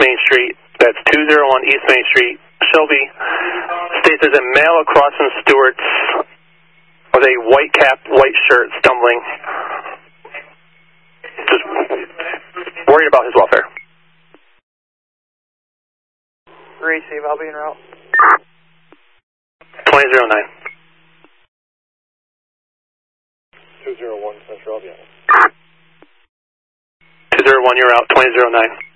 Main Street. That's 201 East Main Street. Shelby states there's a male across from Stewart's with a white cap, white shirt, stumbling. Just worried about his welfare. Receive, I'll be en route. 2009. 201 Central, yeah. 201, you're out, 2009.